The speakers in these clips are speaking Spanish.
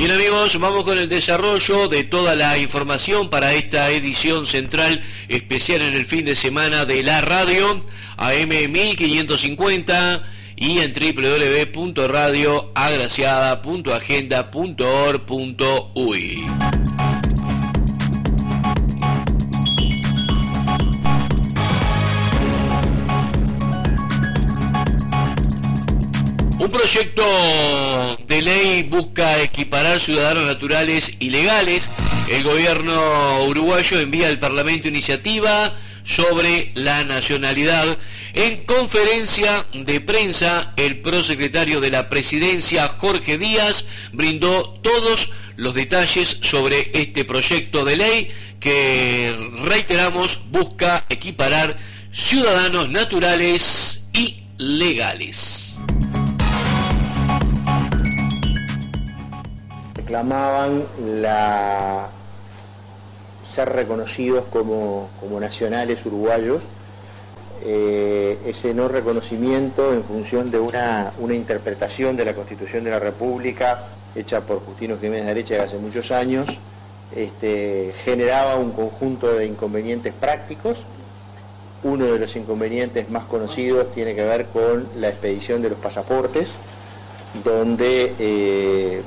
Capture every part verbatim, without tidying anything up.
Bien amigos, vamos con el desarrollo de toda la información para esta edición central especial en el fin de semana de la radio A M mil quinientos cincuenta y en doble u doble u doble u punto radio agraciada punto agenda punto org punto u y. Un proyecto de ley busca equiparar ciudadanos naturales y legales. El gobierno uruguayo envía al Parlamento iniciativa sobre la nacionalidad. En conferencia de prensa, el prosecretario de la Presidencia, Jorge Díaz, brindó todos los detalles sobre este proyecto de ley que, reiteramos, busca equiparar ciudadanos naturales y legales. Reclamaban la, ser reconocidos como, como nacionales uruguayos, eh, ese no reconocimiento en función de una, una interpretación de la Constitución de la República hecha por Justino Jiménez de Arecha hace muchos años, este, generaba un conjunto de inconvenientes prácticos. Uno de los inconvenientes más conocidos tiene que ver con la expedición de los pasaportes, donde eh,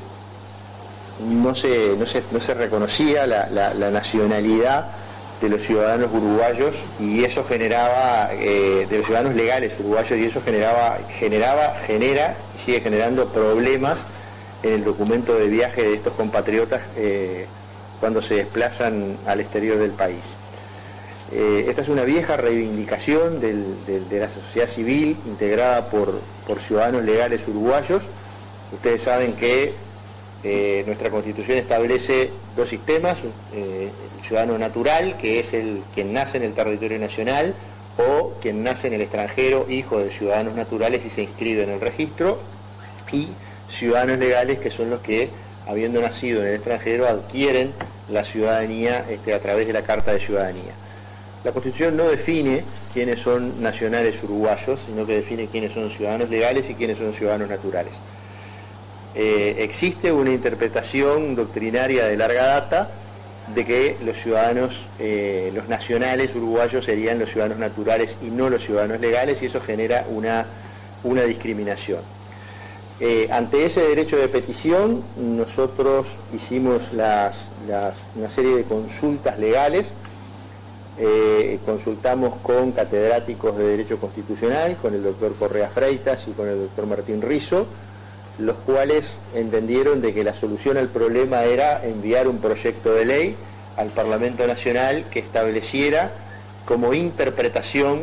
No se, no, se, no se reconocía la, la, la nacionalidad de los ciudadanos uruguayos y eso generaba, eh, de los ciudadanos legales uruguayos, y eso generaba, generaba, genera y sigue generando problemas en el documento de viaje de estos compatriotas eh, cuando se desplazan al exterior del país. Eh, esta es una vieja reivindicación del, del, de la sociedad civil integrada por, por ciudadanos legales uruguayos. Ustedes saben que Eh, nuestra Constitución establece dos sistemas, eh, el ciudadano natural, que es el quien nace en el territorio nacional, o quien nace en el extranjero, hijo de ciudadanos naturales y se inscribe en el registro, y ciudadanos legales, que son los que, habiendo nacido en el extranjero, adquieren la ciudadanía este, a través de la Carta de Ciudadanía. La Constitución no define quiénes son nacionales uruguayos, sino que define quiénes son ciudadanos legales y quiénes son ciudadanos naturales. Eh, existe una interpretación doctrinaria de larga data de que los ciudadanos, eh, los nacionales uruguayos serían los ciudadanos naturales y no los ciudadanos legales, y eso genera una, una discriminación. Eh, ante ese derecho de petición, nosotros hicimos las, las, una serie de consultas legales, eh, consultamos con catedráticos de Derecho Constitucional, con el doctor Correa Freitas y con el doctor Martín Rizzo, los cuales entendieron de que la solución al problema era enviar un proyecto de ley al Parlamento Nacional que estableciera como interpretación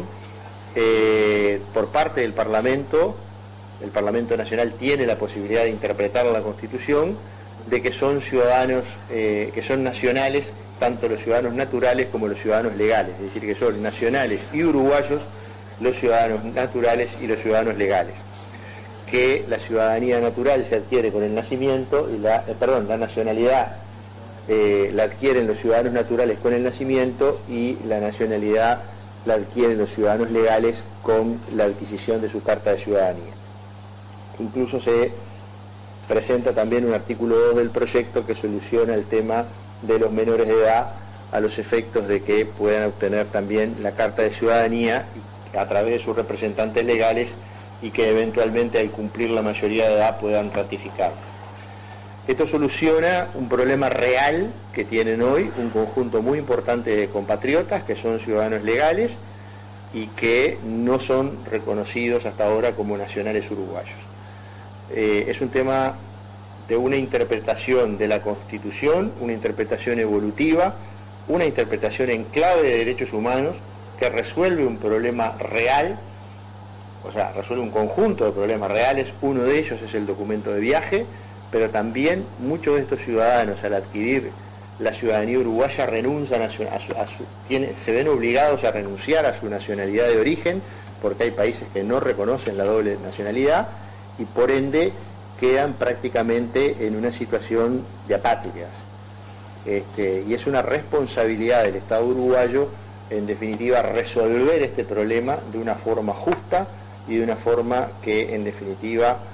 eh, por parte del Parlamento, el Parlamento Nacional tiene la posibilidad de interpretar la Constitución, de que son ciudadanos, eh, que son nacionales, tanto los ciudadanos naturales como los ciudadanos legales, es decir, que son nacionales y uruguayos los ciudadanos naturales y los ciudadanos legales. Que la ciudadanía natural se adquiere con el nacimiento, y la, eh, perdón, la nacionalidad eh, la adquieren los ciudadanos naturales con el nacimiento y la nacionalidad la adquieren los ciudadanos legales con la adquisición de su carta de ciudadanía. Incluso se presenta también un artículo dos del proyecto que soluciona el tema de los menores de edad a los efectos de que puedan obtener también la carta de ciudadanía a través de sus representantes legales y que eventualmente al cumplir la mayoría de edad puedan ratificar. Esto soluciona un problema real que tienen hoy un conjunto muy importante de compatriotas que son ciudadanos legales y que no son reconocidos hasta ahora como nacionales uruguayos. Eh, es un tema de una interpretación de la Constitución, una interpretación evolutiva, una interpretación en clave de derechos humanos que resuelve un problema real. O sea, resuelve un conjunto de problemas reales, uno de ellos es el documento de viaje, pero también muchos de estos ciudadanos al adquirir la ciudadanía uruguaya renuncian a su, a su, a su, tiene, se ven obligados a renunciar a su nacionalidad de origen, porque hay países que no reconocen la doble nacionalidad y por ende quedan prácticamente en una situación de apátridas. Este, y es una responsabilidad del Estado uruguayo, en definitiva, resolver este problema de una forma justa y de una forma que, en definitiva,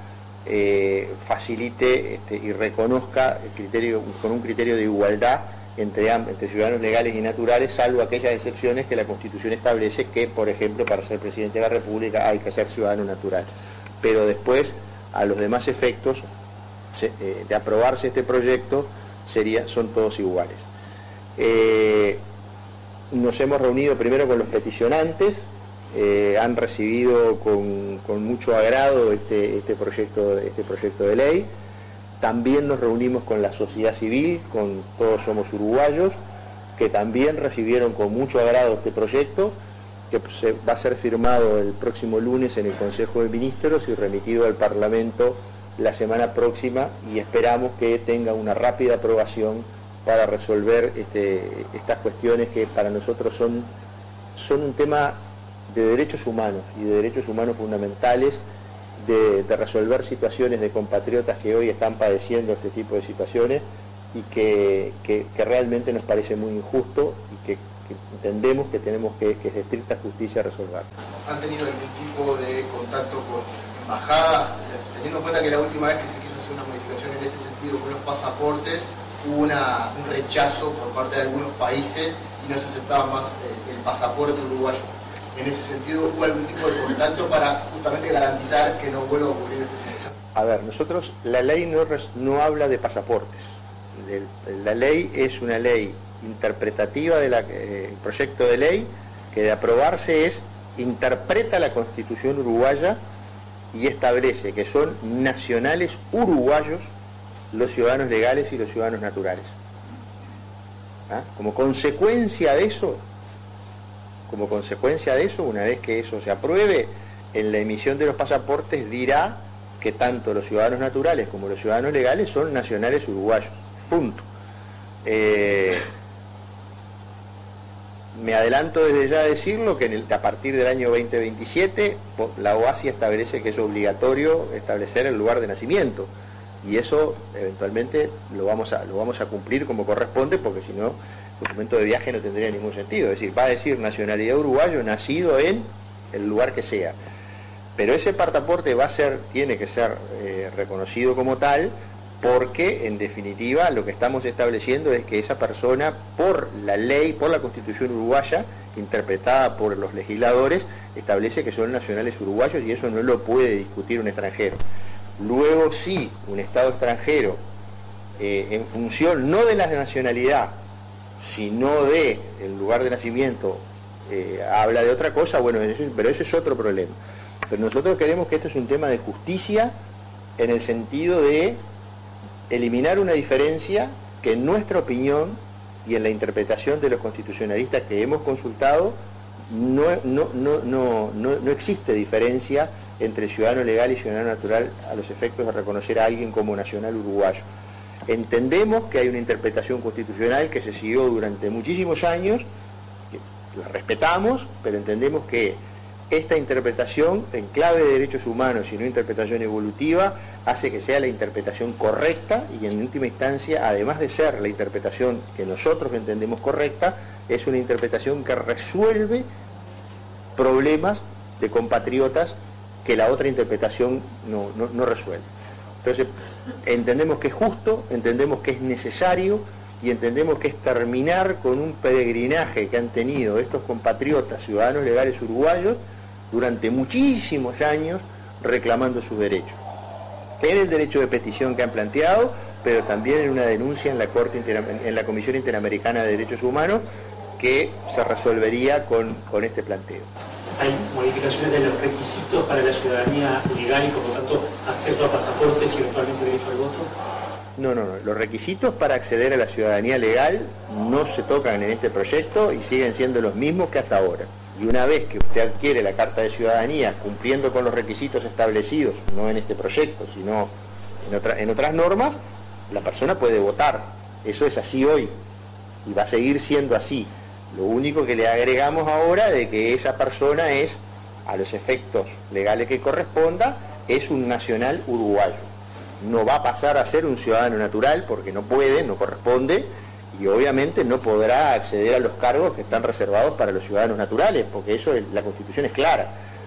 eh, facilite este, y reconozca el criterio, con un criterio de igualdad entre, entre ciudadanos legales y naturales, salvo aquellas excepciones que la Constitución establece que, por ejemplo, para ser presidente de la República hay que ser ciudadano natural. Pero después, a los demás efectos se, eh, de aprobarse este proyecto, sería, son todos iguales. Eh, nos hemos reunido primero con los peticionantes, eh, han recibido con, con mucho agrado este, este, proyecto, este proyecto de ley. También nos reunimos con la sociedad civil, con Todos Somos Uruguayos, que también recibieron con mucho agrado este proyecto, que se va a ser firmado el próximo lunes en el Consejo de Ministros y remitido al Parlamento la semana próxima, y esperamos que tenga una rápida aprobación para resolver este, estas cuestiones que para nosotros son, son un tema de derechos humanos y de derechos humanos fundamentales, de, de resolver situaciones de compatriotas que hoy están padeciendo este tipo de situaciones y que, que, que realmente nos parece muy injusto y que, que entendemos que tenemos que, que es de estricta justicia resolver. ¿Han tenido algún tipo de contacto con embajadas, teniendo en cuenta que la última vez que se quiso hacer una modificación en este sentido con los pasaportes, hubo una, un rechazo por parte de algunos países y no se aceptaba más eh, el pasaporte uruguayo? En ese sentido, ¿hubo algún tipo de contacto para justamente garantizar que no vuelva a ocurrir esa situación? A ver, nosotros, la ley no, no habla de pasaportes. La ley es una ley interpretativa del eh, proyecto de ley que, de aprobarse, es interpreta la Constitución uruguaya y establece que son nacionales uruguayos los ciudadanos legales y los ciudadanos naturales. ¿Ah? Como consecuencia de eso, como consecuencia de eso, una vez que eso se apruebe, en la emisión de los pasaportes dirá que tanto los ciudadanos naturales como los ciudadanos legales son nacionales uruguayos. Punto. Eh, me adelanto desde ya a decirlo que en el, a partir del año veinte veintisiete la OASI establece que es obligatorio establecer el lugar de nacimiento, y eso eventualmente lo vamos a, lo vamos a cumplir como corresponde, porque si no, el documento de viaje no tendría ningún sentido. Es decir, va a decir nacionalidad uruguayo, nacido en el lugar que sea. Pero ese pasaporte va a ser, tiene que ser eh, reconocido como tal, porque en definitiva lo que estamos estableciendo es que esa persona, por la ley, por la Constitución uruguaya, interpretada por los legisladores, establece que son nacionales uruguayos, y eso no lo puede discutir un extranjero. Luego, sí, un Estado extranjero, eh, en función no de la nacionalidad, sino de el lugar de nacimiento, eh, habla de otra cosa, bueno, eso, pero ese es otro problema. Pero nosotros queremos que esto es un tema de justicia, en el sentido de eliminar una diferencia que, en nuestra opinión y en la interpretación de los constitucionalistas que hemos consultado, no, no, no, no, no, no existe diferencia entre ciudadano legal y ciudadano natural a los efectos de reconocer a alguien como nacional uruguayo. Entendemos que hay una interpretación constitucional que se siguió durante muchísimos años, que la respetamos, pero entendemos que esta interpretación, en clave de derechos humanos y no interpretación evolutiva, hace que sea la interpretación correcta, y en última instancia, además de ser la interpretación que nosotros entendemos correcta, es una interpretación que resuelve problemas de compatriotas que la otra interpretación no, no, no resuelve. Entonces, entendemos que es justo, entendemos que es necesario, y entendemos que es terminar con un peregrinaje que han tenido estos compatriotas ciudadanos legales uruguayos durante muchísimos años reclamando sus derechos. En el derecho de petición que han planteado, pero también en una denuncia en la Corte Inter en la Comisión Interamericana de Derechos Humanos, que se resolvería con, con este planteo. Hay modificaciones de los requisitos para la ciudadanía legal y, por lo tanto, acceso a pasaportes y eventualmente derecho al voto. No, no, no. Los requisitos para acceder a la ciudadanía legal no se tocan en este proyecto y siguen siendo los mismos que hasta ahora. Y una vez que usted adquiere la carta de ciudadanía cumpliendo con los requisitos establecidos, no en este proyecto, sino en, otra, en otras normas, la persona puede votar. Eso es así hoy y va a seguir siendo así. Lo único que le agregamos ahora de que esa persona es, a los efectos legales que corresponda, es un nacional uruguayo. No va a pasar a ser un ciudadano natural porque no puede, no corresponde, y obviamente no podrá acceder a los cargos que están reservados para los ciudadanos naturales, porque eso es, la Constitución es clara.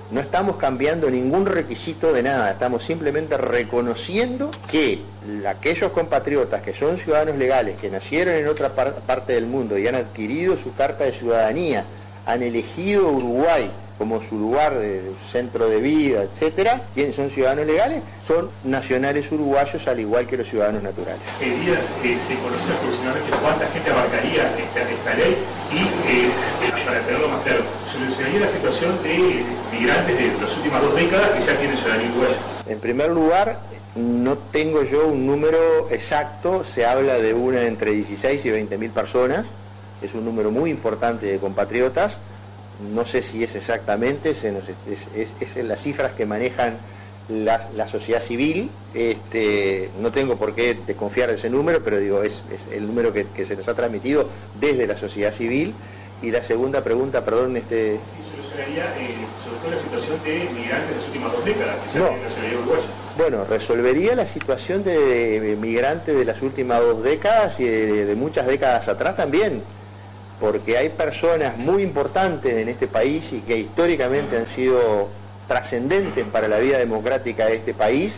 No estamos cambiando ningún requisito de nada, estamos simplemente reconociendo que aquellos compatriotas que son ciudadanos legales, que nacieron en otra par- parte del mundo y han adquirido su carta de ciudadanía, han elegido Uruguay como su lugar de centro de vida, etcétera, quienes son ciudadanos legales, son nacionales uruguayos al igual que los ciudadanos naturales. ¿Qué días eh, se conoce aproximadamente cuánta gente abarcaría esta, esta ley? Y eh, para tenerlo más claro, ¿solucionaría la situación de migrantes de las últimas dos décadas que ya tienen ciudadanía uruguaya? En primer lugar, no tengo yo un número exacto, se habla de una entre dieciséis y veinte mil personas, es un número muy importante de compatriotas. No sé si es exactamente, se nos, es, es, es en las cifras que manejan la, la sociedad civil. Este, no tengo por qué desconfiar de ese número, pero digo, es, es el número que, que se nos ha transmitido desde la sociedad civil. Y la segunda pregunta, perdón, este... ¿Sí solucionaría eh, sobre todo la situación de migrantes de las últimas dos décadas que ya no. tienen la ciudadanía uruguaya? Bueno, resolvería la situación de migrantes de las últimas dos décadas y de, de muchas décadas atrás también, porque hay personas muy importantes en este país y que históricamente han sido trascendentes para la vida democrática de este país,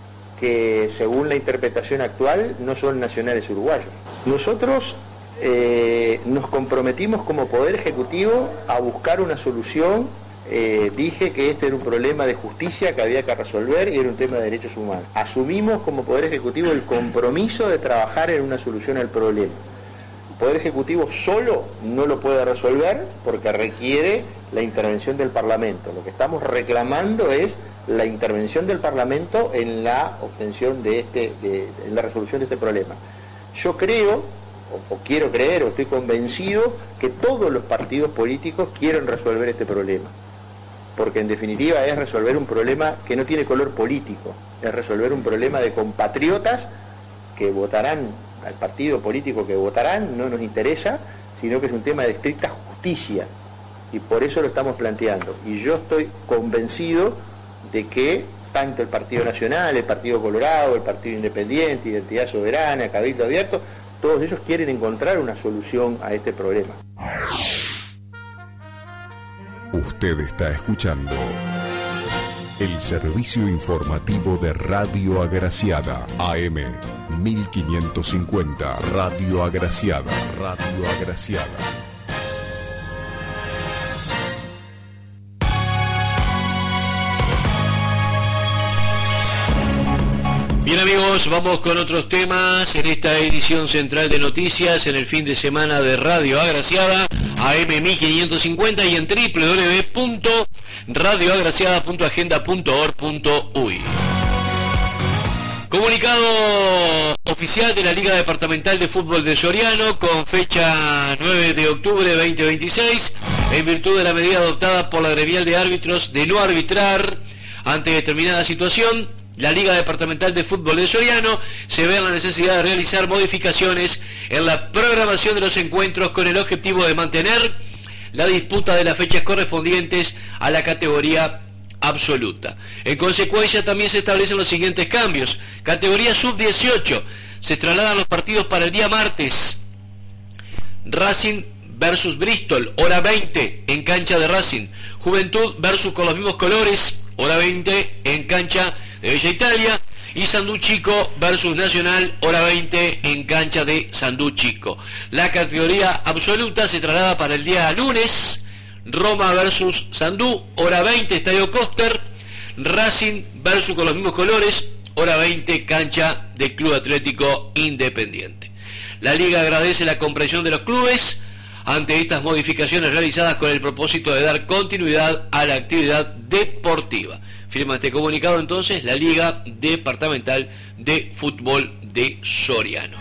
que según la interpretación actual no son nacionales uruguayos. Nosotros eh, nos comprometimos como Poder Ejecutivo a buscar una solución. Eh, dije que este era un problema de justicia que había que resolver y era un tema de derechos humanos. Asumimos como Poder Ejecutivo el compromiso de trabajar en una solución al problema. El Poder Ejecutivo solo no lo puede resolver porque requiere la intervención del Parlamento. Lo que estamos reclamando es la intervención del Parlamento en la obtención de este, de, en la resolución de este problema. Yo creo, o, o quiero creer, o estoy convencido que todos los partidos políticos quieren resolver este problema, porque en definitiva es resolver un problema que no tiene color político, es resolver un problema de compatriotas que votarán al partido político que votarán, no nos interesa, sino que es un tema de estricta justicia, y por eso lo estamos planteando. Y yo estoy convencido de que tanto el Partido Nacional, el Partido Colorado, el Partido Independiente, Identidad Soberana, Cabildo Abierto, todos ellos quieren encontrar una solución a este problema. Usted está escuchando el servicio informativo de Radio Agraciada, A M mil quinientos cincuenta, Radio Agraciada, Radio Agraciada. Bien amigos, vamos con otros temas en esta edición central de noticias en el fin de semana de Radio Agraciada, A M mil quinientos cincuenta y en doble u doble u doble u punto radio agraciada punto agenda punto org punto u y. Comunicado oficial de la Liga Departamental de Fútbol de Soriano con fecha nueve de octubre de veinte veintiséis, en virtud de la medida adoptada por la gremial de árbitros de no arbitrar ante determinada situación. La Liga Departamental de Fútbol de Soriano se ve en la necesidad de realizar modificaciones en la programación de los encuentros con el objetivo de mantener la disputa de las fechas correspondientes a la categoría absoluta. En consecuencia, también se establecen los siguientes cambios. Categoría sub dieciocho, se trasladan los partidos para el día martes. Racing versus Bristol, hora veinte, en cancha de Racing. Juventud versus Con los Mismos Colores, hora veinte, en cancha de Bella Italia. Y Sandú Chico versus Nacional, hora veinte, en cancha de Sandú Chico. La categoría absoluta se traslada para el día lunes. Roma versus Sandú, hora veinte, Estadio Coster. Racing versus Con los Mismos Colores, hora veinte, cancha del Club Atlético Independiente. La Liga agradece la comprensión de los clubes ante estas modificaciones realizadas con el propósito de dar continuidad a la actividad deportiva. Firma este comunicado entonces la Liga Departamental de Fútbol de Soriano.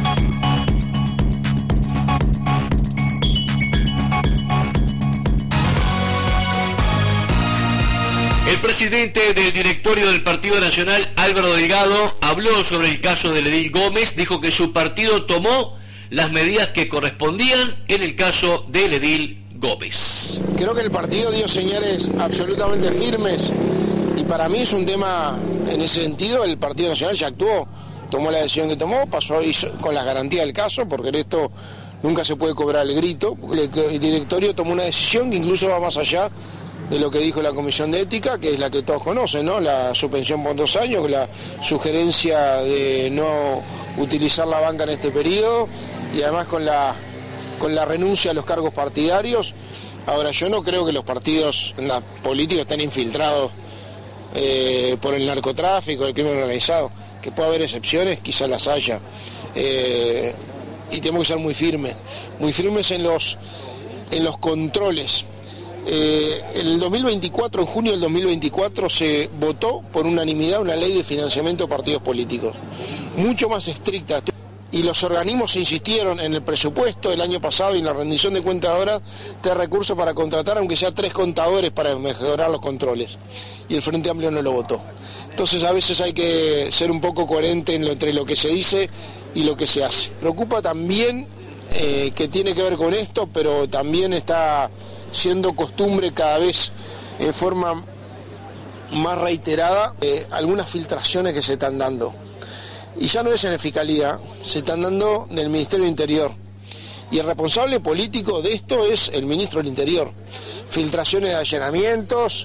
El presidente del directorio del Partido Nacional, Álvaro Delgado, habló sobre el caso de Edil Gómez, dijo que su partido tomó las medidas que correspondían en el caso de Edil Gómez. Creo que el partido dio señales absolutamente firmes y para mí es un tema, en ese sentido, el Partido Nacional ya actuó, tomó la decisión que tomó, pasó con las garantías del caso, porque en esto nunca se puede cobrar el grito. El directorio tomó una decisión que incluso va más allá de lo que dijo la Comisión de Ética, que es la que todos conocen, ¿no? La suspensión por dos años, la sugerencia de no utilizar la banca en este periodo y además con la, con la renuncia a los cargos partidarios. Ahora, yo no creo que los partidos en la política estén infiltrados eh, por el narcotráfico, el crimen organizado. Que puede haber excepciones, quizás las haya. Eh, y tenemos que ser muy firmes, muy firmes en los, en los controles. Eh, en el dos mil veinticuatro, en junio del dos mil veinticuatro, se votó por unanimidad una ley de financiamiento de partidos políticos, mucho más estricta. Y los organismos insistieron en el presupuesto del año pasado y en la rendición de cuentas ahora de recursos para contratar, aunque sea tres contadores, para mejorar los controles. Y el Frente Amplio no lo votó. Entonces a veces hay que ser un poco coherente en lo, entre lo que se dice y lo que se hace. Preocupa también eh, que tiene que ver con esto, pero también está siendo costumbre cada vez en forma más reiterada eh, algunas filtraciones que se están dando. Y ya no es en la Fiscalía, se están dando del Ministerio del Interior. Y el responsable político de esto es el Ministro del Interior. Filtraciones de allanamientos,